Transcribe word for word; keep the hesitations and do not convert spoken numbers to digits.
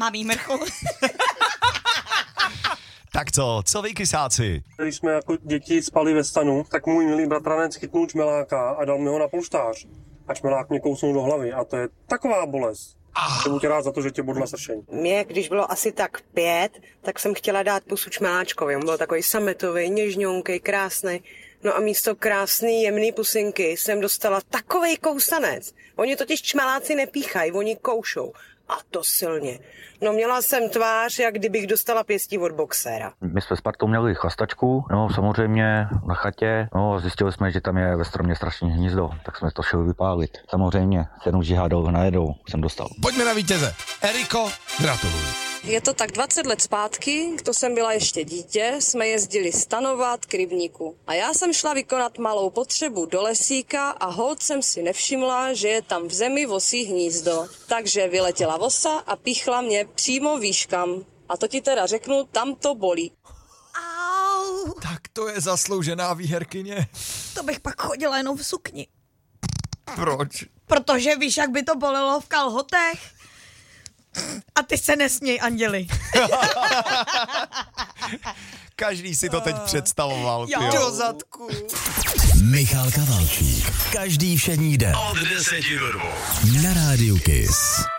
mám jí mrchu. Tak co, co vy kysáci? Když jsme jako děti spali ve stanu, tak můj milý bratranec chytnul čmeláka a dal mi ho na polštář. A čmelák mě kousnul do hlavy a to je taková bolest. Ah. Jsem tě rád za to, že tě bodla sršeň. Mě, když bylo asi tak pět, tak jsem chtěla dát pusu čmeláčkovi. On byl takový sametový, něžňonkej, krásný. No a místo krásný, jemný pusinky jsem dostala takovej kousanec. Oni totiž čmeláci nepíchají, oni koušou. A to silně. No měla jsem tvář, jak kdybych dostala pěstí od boxéra. My jsme s partou měli chlastačku, no samozřejmě na chatě, no zjistili jsme, že tam je ve stromě strašný hnízdo, tak jsme to šli vypálit. Samozřejmě, sedm žihadov najednou jsem dostal. Pojďme na vítěze. Eriko, gratuluju. Je to tak dvacet let zpátky, to jsem byla ještě dítě, jsme jezdili stanovat k rybníku. A já jsem šla vykonat malou potřebu do lesíka a holt jsem si nevšimla, že je tam v zemi vosí hnízdo. Takže vyletěla vosa a píchla mě přímo výškam. A to ti teda řeknu, tam to bolí. Au. Tak to je zasloužená výherkyně. To bych pak chodila jenom v sukni. Proč? Protože víš, jak by to bolelo v kalhotech? A ty se nesměj, anděli. Každý si to teď představoval. Jo. Do zadku. Michal Kavalčík. Každý všední den. Od deseti do dvou. Na Rádiu Kiss.